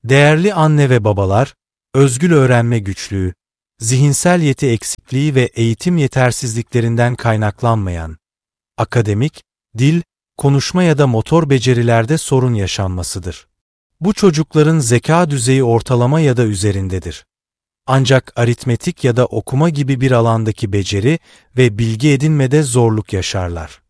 Değerli anne ve babalar, özgül öğrenme güçlüğü, zihinsel yeti eksikliği ve eğitim yetersizliklerinden kaynaklanmayan, akademik, dil, konuşma ya da motor becerilerde sorun yaşanmasıdır. Bu çocukların zeka düzeyi ortalama ya da üzerindedir. Ancak aritmetik ya da okuma gibi bir alandaki beceri ve bilgi edinmede zorluk yaşarlar.